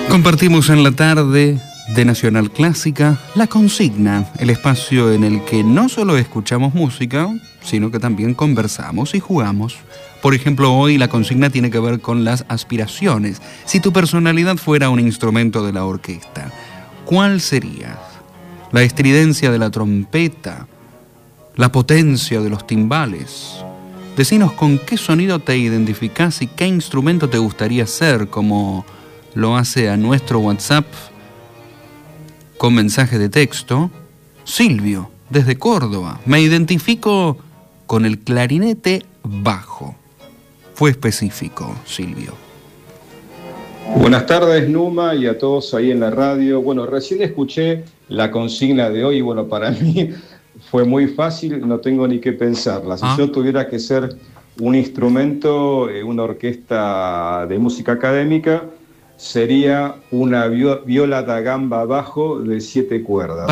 Compartimos en la tarde de Nacional Clásica La Consigna, el espacio en el que no solo escuchamos música, sino que también conversamos y jugamos. Por ejemplo, hoy la consigna tiene que ver con las aspiraciones. Si tu personalidad fuera un instrumento de la orquesta, ¿cuál serías? ¿La estridencia de la trompeta? ¿La potencia de los timbales? Decinos con qué sonido te identificás y qué instrumento te gustaría ser, como lo hace a nuestro WhatsApp con mensaje de texto. Silvio, desde Córdoba, me identifico con el clarinete bajo. Fue específico, Silvio. Buenas tardes, Numa, y a todos ahí en la radio. Bueno, recién escuché la consigna de hoy y bueno, para mí fue muy fácil, no tengo ni que pensarla. Si yo tuviera que ser un instrumento, una orquesta de música académica, sería una viola da gamba bajo de 7 cuerdas.